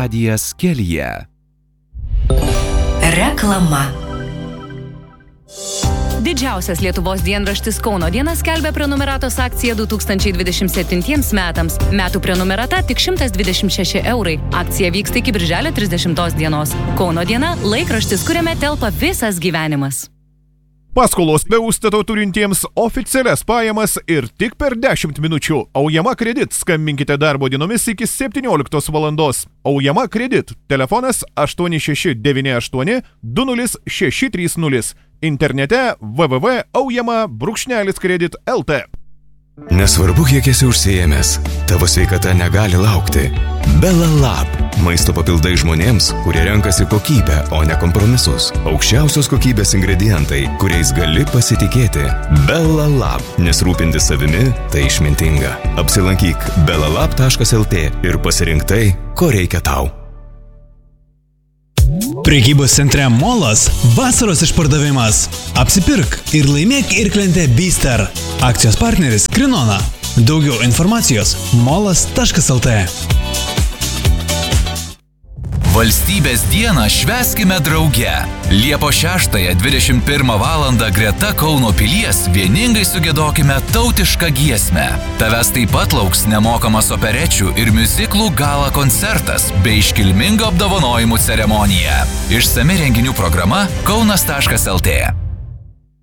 radijas kelyje. Reklama. Didžiausias Lietuvos dienraštis Kauno diena skelbia prenumeratos akciją 2027 metams. Metų prenumerata tik 126 eurai. Akcija vyksta iki birželio 30 dienos. Kauno diena – laikraštis, kuriame telpa visas gyvenimas. Paskolos be užstato turintiems oficialias pajamas ir tik per 10 minučių. Aujama kredit. Skambinkite darbo dienomis iki 17 valandos. Aujama kredit. Telefonas 8698 20630. Internete www.aujama-kredit.lt. Nesvarbu, kiek esi užsiėmęs, tavo sveikata negali laukti. Bella Lab – maisto papildai žmonėms, kurie renkasi kokybę, o ne kompromisus. Aukščiausios kokybės ingredientai, kuriais gali pasitikėti. Bella Lab – nes rūpintis savimi – tai išmintinga. Apsilankyk bellalab.lt ir pasirink tai, ko reikia tau. Prekybos centre Molas vasaros išpardavimas. Apsipirk ir laimėk irklentę Beaster. Akcijos partneris Krinona. Daugiau informacijos molas.lt. Valstybės dieną švęskime drauge. Liepos 6:21 valandą greta Kauno pilies vieningai sugiedokime tautišką giesmę. Tavęs taip pat lauks nemokamas operečių ir miuziklų gala koncertas bei iškilminga apdovanojimų ceremonija. Išsami renginių programa kaunas.lt.